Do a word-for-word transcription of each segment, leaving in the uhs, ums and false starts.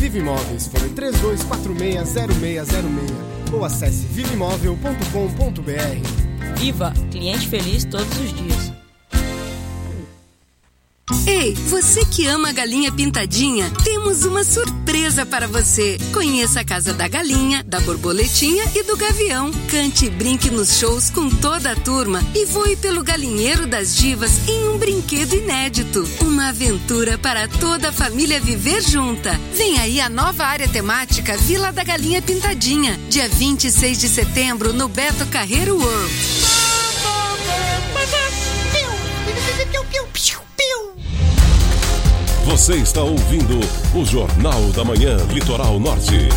Vive Imóveis, fone três dois quatro seis zero seis zero seis ou acesse vive imóvel ponto com ponto b r. Viva! Cliente feliz todos os dias. Ei, você que ama a Galinha Pintadinha, temos uma surpresa para você. Conheça a Casa da Galinha, da Borboletinha e do Gavião. Cante e brinque nos shows com toda a turma e voe pelo Galinheiro das Divas em um brinquedo inédito. Uma aventura para toda a família viver junta. Vem aí a nova área temática Vila da Galinha Pintadinha, dia vinte e seis de setembro no Beto Carreiro World. Você está ouvindo o Jornal da Manhã Litoral Norte.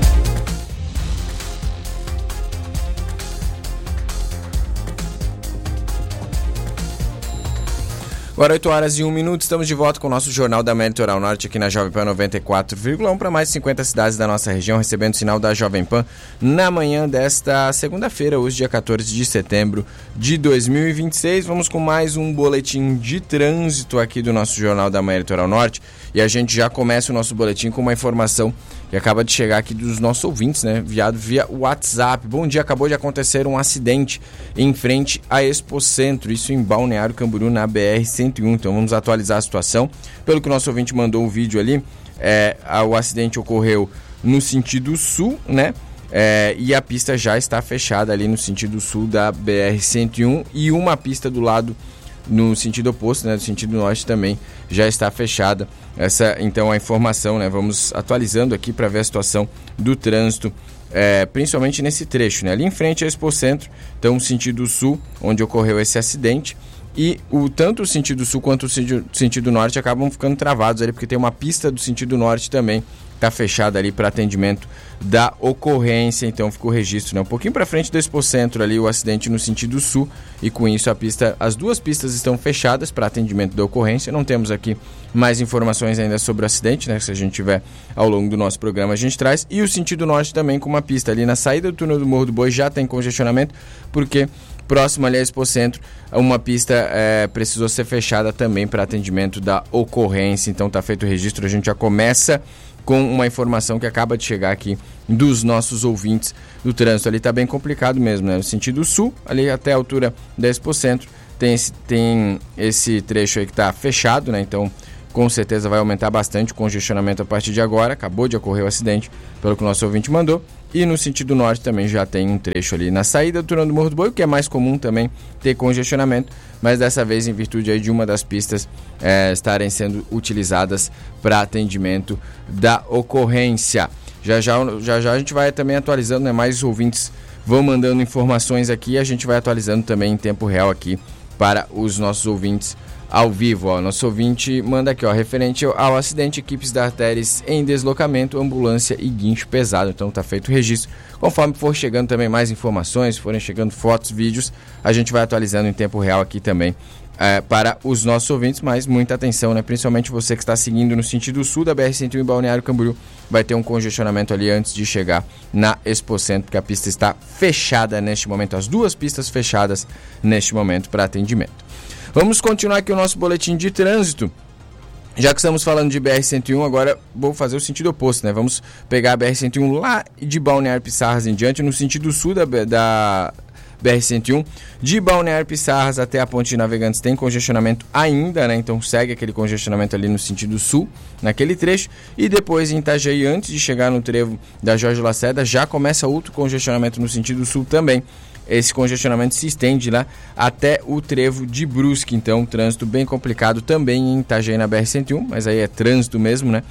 Agora oito horas e um minuto, estamos de volta com o nosso Jornal da Manhã Litoral Norte aqui na Jovem Pan noventa e quatro vírgula um para mais de cinquenta cidades da nossa região, recebendo o sinal da Jovem Pan na manhã desta segunda-feira, hoje dia quatorze de setembro de dois mil e vinte e seis. Vamos com mais um boletim de trânsito aqui do nosso Jornal da Manhã Litoral Norte e a gente já começa o nosso boletim com uma informação que acaba de chegar aqui dos nossos ouvintes, né? Enviado via WhatsApp. Bom dia, acabou de acontecer um acidente em frente à Expo Centro, isso em Balneário Camboriú, na B R cento e um. Então vamos atualizar a situação. Pelo que o nosso ouvinte mandou um vídeo ali, é, o acidente ocorreu no sentido sul, né? É, e a pista já está fechada ali no sentido sul da B R cento e um e uma pista do lado no sentido oposto, né, no sentido norte também já está fechada. Essa então a informação, né? Vamos atualizando aqui para ver a situação do trânsito, é, principalmente nesse trecho, né? Ali em frente à Expo Centro, então o sentido sul, onde ocorreu esse acidente, e o, tanto o sentido sul quanto o sentido, sentido norte acabam ficando travados ali, porque tem uma pista do sentido norte também está fechada ali para atendimento da ocorrência. Então ficou o registro, né? Um pouquinho para frente do Expo Centro ali, o acidente no sentido sul, e com isso a pista, as duas pistas estão fechadas para atendimento da ocorrência. Não temos aqui mais informações ainda sobre o acidente, né? Se a gente tiver ao longo do nosso programa a gente traz. E o sentido norte também com uma pista ali na saída do túnel do Morro do Boi já tem congestionamento, porque próximo ali a Expo Centro, uma pista é, precisou ser fechada também para atendimento da ocorrência. Então está feito o registro, a gente já começa com uma informação que acaba de chegar aqui dos nossos ouvintes do trânsito. Ali está bem complicado mesmo, né? No sentido sul, ali até a altura da Expo Centro, tem esse, tem esse trecho aí que está fechado, né? Então, com certeza vai aumentar bastante o congestionamento a partir de agora. Acabou de ocorrer o acidente, pelo que o nosso ouvinte mandou. E no sentido norte também já tem um trecho ali na saída do túnel do Morro do Boi, que é mais comum também ter congestionamento, mas dessa vez em virtude aí de uma das pistas é, estarem sendo utilizadas para atendimento da ocorrência. Já já, já já a gente vai também atualizando, né? Mais ouvintes vão mandando informações aqui e a gente vai atualizando também em tempo real aqui para os nossos ouvintes ao vivo. Ó. Nosso ouvinte manda aqui, ó, referente ao acidente, equipes da Artéries em deslocamento, ambulância e guincho pesado. Então tá feito o registro. Conforme for chegando também mais informações, forem chegando fotos, vídeos, a gente vai atualizando em tempo real aqui também é, para os nossos ouvintes, mas muita atenção, né? Principalmente você que está seguindo no sentido sul da B R cento e um em Balneário Camboriú, vai ter um congestionamento ali antes de chegar na Expo Centro, porque a pista está fechada neste momento, as duas pistas fechadas neste momento para atendimento. Vamos continuar aqui o nosso boletim de trânsito. Já que estamos falando de B R cento e um, agora vou fazer o sentido oposto, né? Vamos pegar a B R cento e um lá de Balneário Pissarras em diante, no sentido sul da, da B R cento e um. De Balneário Pissarras até a Ponte de Navegantes tem congestionamento ainda, né? Então segue aquele congestionamento ali no sentido sul, naquele trecho. E depois em Itajaí, antes de chegar no trevo da Jorge Lacerda, já começa outro congestionamento no sentido sul também. Esse congestionamento se estende lá até o trevo de Brusque, então trânsito bem complicado também em Itajaí na B R cento e um, mas aí é trânsito mesmo, né?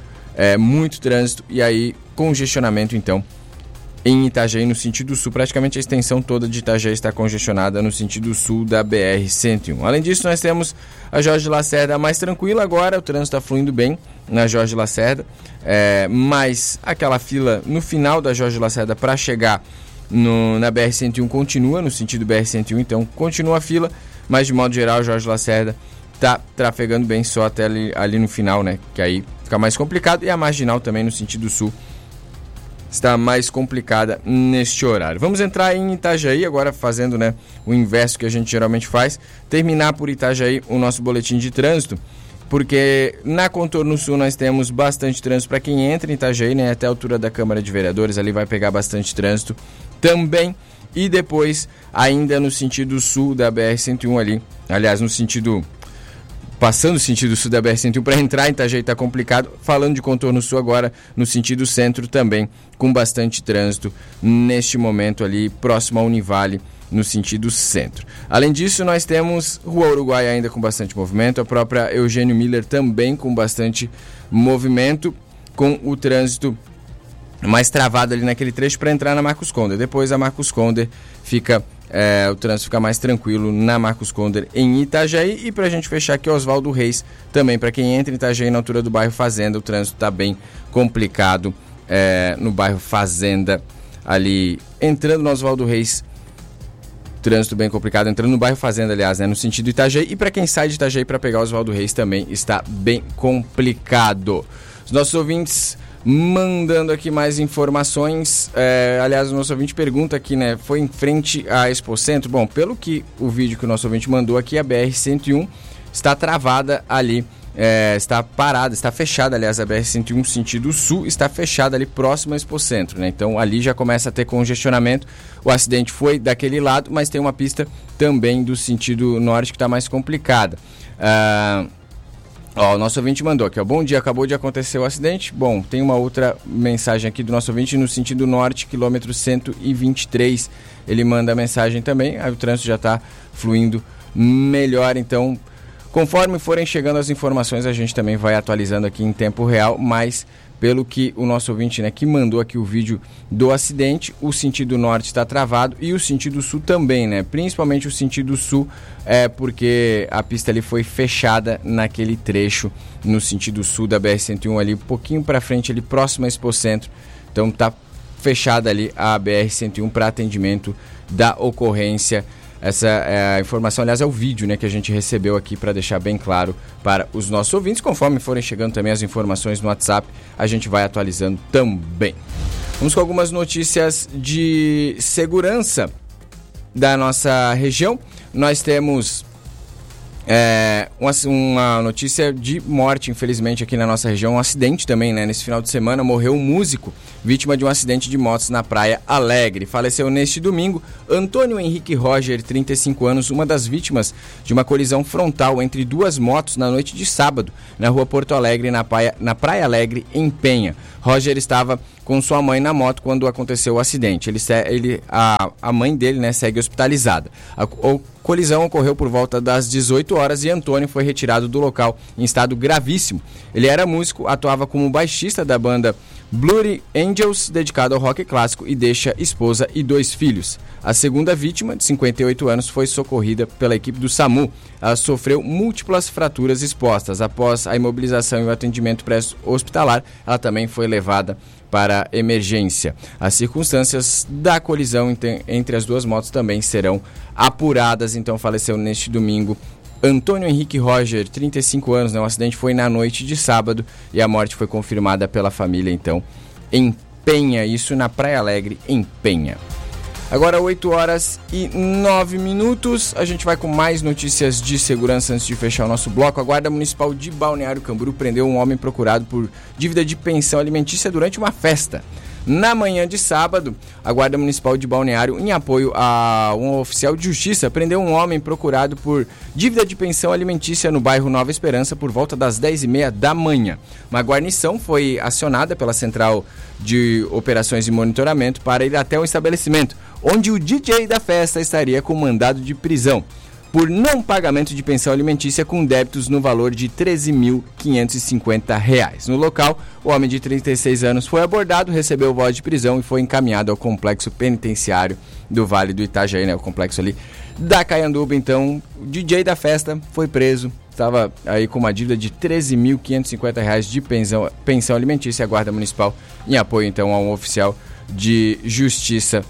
É muito trânsito e aí congestionamento então em Itajaí no sentido sul, praticamente a extensão toda de Itajaí está congestionada no sentido sul da B R cento e um. Além disso, nós temos a Jorge Lacerda mais tranquila agora, o trânsito está fluindo bem na Jorge Lacerda, é, mas aquela fila no final da Jorge Lacerda para chegar No, na B R cento e um continua no sentido B R cento e um, então continua a fila, mas de modo geral Jorge Lacerda está trafegando bem só até ali, ali no final, né? Que aí fica mais complicado, e a marginal também no sentido sul está mais complicada neste horário. Vamos entrar em Itajaí agora, fazendo, né, o inverso que a gente geralmente faz, terminar por Itajaí o nosso boletim de trânsito porque na Contorno Sul nós temos bastante trânsito para quem entra em Itajaí, né, até a altura da Câmara de Vereadores, ali vai pegar bastante trânsito também. E depois, ainda no sentido sul da B R cento e um ali, aliás, no sentido... Passando o sentido sul da B R cento e um, para entrar em Itajaí está complicado. Falando de Contorno Sul agora, no sentido centro também, com bastante trânsito neste momento ali, próximo à Univale, no sentido centro. Além disso, nós temos Rua Uruguai ainda com bastante movimento, a própria Eugênio Miller também com bastante movimento, com o trânsito mais travado ali naquele trecho para entrar na Marcos Conder. Depois a Marcos Conder fica... É, o trânsito fica mais tranquilo na Marcos Conder em Itajaí. E para a gente fechar aqui, Oswaldo Reis também, para quem entra em Itajaí na altura do bairro Fazenda, o trânsito está bem complicado é, no bairro Fazenda ali, entrando no Oswaldo Reis, trânsito bem complicado, entrando no bairro Fazenda, aliás, né, no sentido Itajaí. E para quem sai de Itajaí para pegar o Oswaldo Reis também está bem complicado. Os nossos ouvintes mandando aqui mais informações, é, aliás, o nosso ouvinte pergunta aqui, né, foi em frente à Expo Centro. Bom, pelo que o vídeo que o nosso ouvinte mandou aqui, a B R cento e um está travada ali, é, está parada, está fechada, aliás, a B R cento e um sentido sul está fechada ali próximo à Expo Centro, né, então ali já começa a ter congestionamento. O acidente foi daquele lado, mas tem uma pista também do sentido norte que está mais complicada. Ah... Ó, o nosso ouvinte mandou aqui, ó, bom dia, acabou de acontecer o acidente. Bom, tem uma outra mensagem aqui do nosso ouvinte no sentido norte, quilômetro cento e vinte e três. Ele manda a mensagem também, aí o trânsito já está fluindo melhor. Então, conforme forem chegando as informações, a gente também vai atualizando aqui em tempo real, mas pelo que o nosso ouvinte, né, que mandou aqui o vídeo do acidente, o sentido norte está travado e o sentido sul também, né? Principalmente o sentido sul, é porque a pista ali foi fechada naquele trecho no sentido sul da B R cento e um ali, um pouquinho para frente ali, próximo a Expo Centro. Então tá fechada ali a B R cento e um para atendimento da ocorrência. Essa é a informação, aliás, é o vídeo, né, que a gente recebeu aqui para deixar bem claro para os nossos ouvintes. Conforme forem chegando também as informações no WhatsApp, a gente vai atualizando também. Vamos com algumas notícias de segurança da nossa região. Nós temos é, uma, uma notícia de morte, infelizmente, aqui na nossa região. Um acidente também, né? Nesse final de semana morreu um músico vítima de um acidente de motos na Praia Alegre. Faleceu neste domingo Antônio Henrique Roger, trinta e cinco anos, uma das vítimas de uma colisão frontal entre duas motos na noite de sábado, na rua Porto Alegre, na Praia, na Praia Alegre, em Penha. Roger estava com sua mãe na moto quando aconteceu o acidente. Ele, ele, a, a mãe dele, né, segue hospitalizada. A, a colisão ocorreu por volta das dezoito horas e Antônio foi retirado do local em estado gravíssimo. Ele era músico, atuava como baixista da banda Bloody Angels, dedicado ao rock clássico, e deixa esposa e dois filhos. A segunda vítima, de cinquenta e oito anos, foi socorrida pela equipe do SAMU. Ela sofreu múltiplas fraturas expostas. Após a imobilização e o atendimento pré-hospitalar, ela também foi levada para emergência. As circunstâncias da colisão entre as duas motos também serão apuradas. Então, faleceu neste domingo Antônio Henrique Roger, trinta e cinco anos, né? O acidente foi na noite de sábado e a morte foi confirmada pela família, então, em Penha, isso na Praia Alegre, em Penha. Agora, oito horas e nove minutos, a gente vai com mais notícias de segurança antes de fechar o nosso bloco. A Guarda Municipal de Balneário Camboriú prendeu um homem procurado por dívida de pensão alimentícia durante uma festa. Na manhã de sábado, a Guarda Municipal de Balneário, em apoio a um oficial de justiça, prendeu um homem procurado por dívida de pensão alimentícia no bairro Nova Esperança por volta das dez e meia da manhã. Uma guarnição foi acionada pela Central de Operações e Monitoramento para ir até o estabelecimento, onde o D J da festa estaria com mandado de prisão por não pagamento de pensão alimentícia com débitos no valor de treze mil quinhentos e cinquenta reais. No local, o homem de trinta e seis anos foi abordado, recebeu voz de prisão e foi encaminhado ao complexo penitenciário do Vale do Itajaí, né, o complexo ali da Caianduba. Então, o D J da festa foi preso, estava aí com uma dívida de treze mil quinhentos e cinquenta reais de pensão, pensão alimentícia. A Guarda Municipal, em apoio então a um oficial de justiça,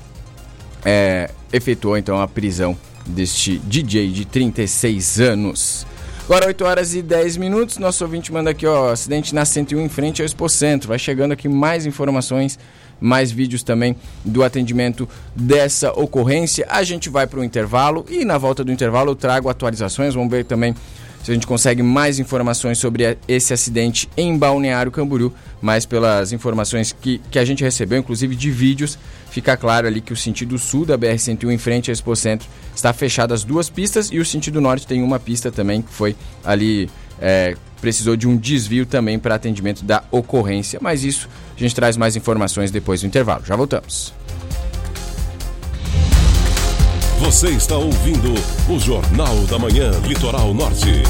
é, efetuou então a prisão deste D J de trinta e seis anos. Agora oito horas e dez minutos, nosso ouvinte manda aqui, ó, acidente na cento e um em frente ao Expo Centro. Vai chegando aqui mais informações, mais vídeos também do atendimento dessa ocorrência. A gente vai para o intervalo e na volta do intervalo eu trago atualizações. Vamos ver também se a gente consegue mais informações sobre esse acidente em Balneário Camboriú, mas pelas informações que, que a gente recebeu, inclusive de vídeos, fica claro ali que o sentido sul da B R cento e um em frente ao Expo Centro está fechado as duas pistas, e o sentido norte tem uma pista também que foi ali, é, precisou de um desvio também para atendimento da ocorrência, mas isso a gente traz mais informações depois do intervalo. Já voltamos. Você está ouvindo o Jornal da Manhã Litoral Norte.